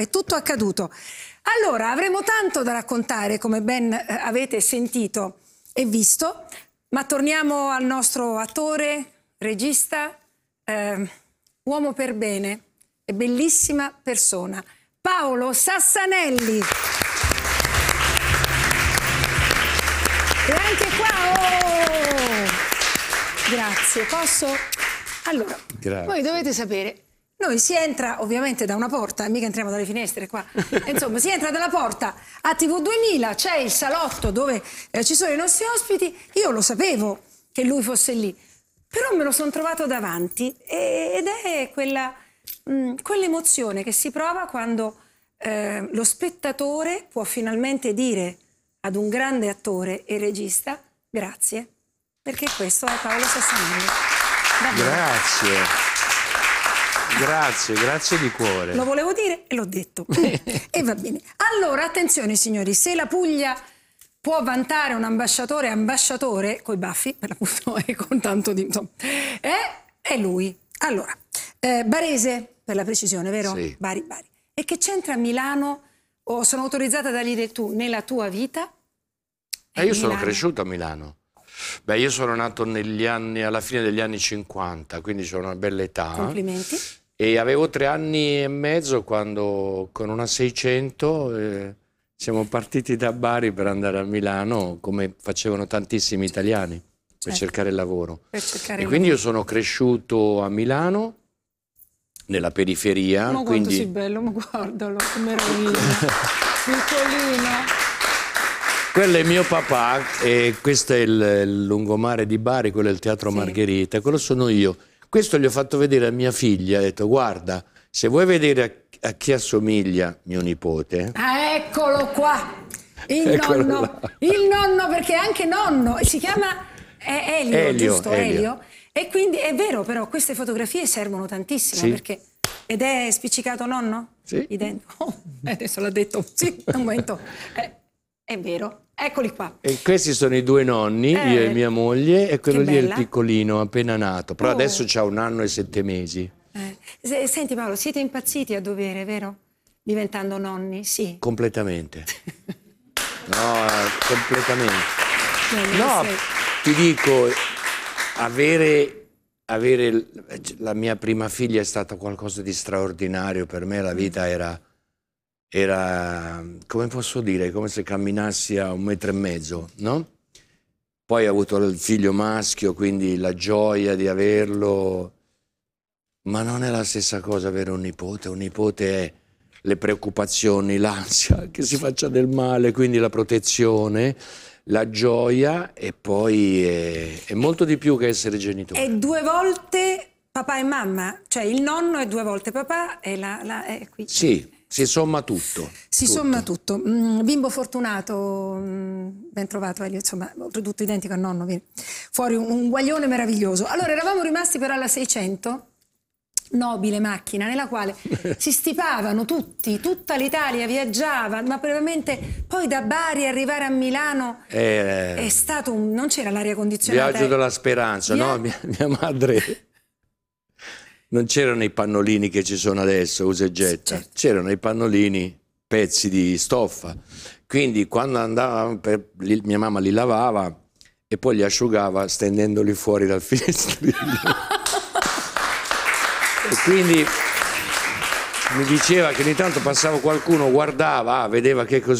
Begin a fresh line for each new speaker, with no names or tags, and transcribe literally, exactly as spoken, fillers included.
è tutto accaduto. Allora, avremo tanto da raccontare, come ben eh, avete sentito e visto, ma torniamo al nostro attore, regista, eh, uomo per bene e bellissima persona, Paolo Sassanelli. E anche qua, oh! Grazie, posso? Allora,
Grazie.
Voi dovete sapere, noi si entra ovviamente da una porta, mica entriamo dalle finestre qua, insomma si entra dalla porta a T V duemila, c'è il salotto dove eh, ci sono i nostri ospiti, io lo sapevo che lui fosse lì, però me lo sono trovato davanti e, ed è quella, mh, quell'emozione che si prova quando eh, lo spettatore può finalmente dire ad un grande attore e regista grazie, perché questo è Paolo Sassanelli. Davvero.
Grazie, grazie, grazie di cuore.
Lo volevo dire e l'ho detto. E va bene. Allora, attenzione signori, se la Puglia può vantare un ambasciatore ambasciatore, coi baffi, per l'appunto, e con tanto di... insomma, è, è lui. Allora, eh, barese, per la precisione, vero?
Sì.
Bari, Bari. E che c'entra Milano, o sono autorizzata da dire tu, nella tua vita?
Eh, io sono
Milano.
cresciuto a Milano. Beh, io sono nato negli anni, alla fine degli anni cinquanta, quindi ho una bella età.
Complimenti.
E avevo tre anni e mezzo quando con una seicento eh, siamo partiti da Bari per andare a Milano, come facevano tantissimi italiani, per
Certo.
cercare lavoro.
Per cercare
E
il
quindi io
lavoro.
sono cresciuto a Milano, nella periferia.
Ma quanto
quindi...
sei bello, ma guardalo, che meraviglia. Piccolino.
Quello è mio papà e questo è il, il lungomare di Bari, quello è il Teatro
Sì.
Margherita, quello sono io. Questo gli ho fatto vedere a mia figlia, ha detto guarda, se vuoi vedere a, a chi assomiglia mio nipote...
Ah, eccolo qua, il
Eccolo
nonno,
là.
il nonno perché è anche nonno, si chiama eh, Elio,
Elio,
giusto?
Elio.
Elio. E quindi è vero però, queste fotografie servono tantissimo
Sì.
perché... Ed è spiccicato nonno?
Sì.
Ident- oh, adesso l'ha detto, sì, un momento. Eh, è vero, eccoli qua.
E questi sono i due nonni,
Eh,
io e mia moglie, e quello
che
lì è il
bella.
piccolino, appena nato. Però
Oh.
adesso c'ha un anno e sette mesi.
Eh, se- Senti Paolo, siete impazziti a dovere, vero? Diventando nonni, sì.
Completamente. No, completamente.
Eh,
No,
sei-
ti dico, avere... Avere la mia prima figlia è stata qualcosa di straordinario per me, la vita era, era, come posso dire, come se camminassi a un metro e mezzo, no? Poi ho avuto il figlio maschio, quindi la gioia di averlo, ma non è la stessa cosa avere un nipote, un nipote è le preoccupazioni, l'ansia che si faccia del male, quindi la protezione, la gioia e poi è, è molto di più che essere genitore.
E due volte papà e mamma, cioè il nonno è due volte papà e la, la è qui.
Sì, si somma tutto.
Si
tutto.
somma tutto. Mm, bimbo fortunato, mm, ben trovato Elio, insomma, oltretutto identico al nonno, vieni. Fuori un, un guaglione meraviglioso. Allora, eravamo rimasti però alla seicento, nobile macchina nella quale si stipavano tutti, tutta l'Italia viaggiava, ma veramente poi da Bari arrivare a Milano
Eh,
è stato un... non c'era l'aria condizionata.
Viaggio della speranza,
Via-
no? Mia, mia madre... Non c'erano i pannolini che ci sono adesso, usa e getta.
Certo.
C'erano i pannolini, pezzi di stoffa. Quindi quando andava, per, li, mia mamma li lavava e poi li asciugava stendendoli fuori dal finestrino. E quindi mi diceva che ogni tanto passava qualcuno, guardava, ah, vedeva che così